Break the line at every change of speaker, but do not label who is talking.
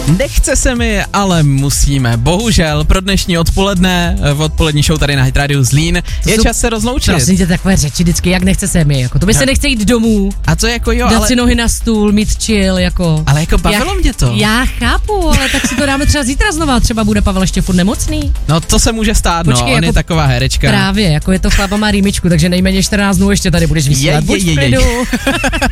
Nechce se mi, ale musíme. Bohužel pro dnešní odpoledne, v odpolední show tady na Hit Radio Zlín, je čas se rozloučit.
Prosím tě, takové řeči vždycky, jak nechce se mi, jako to by se nechce jít domů.
A to jako jo,
dát si nohy na stůl, mít chill, jako.
Ale jako bavilo mě to.
Já chápu, ale tak si to dáme třeba zítra znova, třeba bude Pavel ještě furt nemocný.
No to se může stát,
Počkej,
on
jako
je taková herečka.
Právě, jako je to chlapa má rýmičku, takže nejméně 14 dnů ještě tady budeš vysílat. Buď v klidu.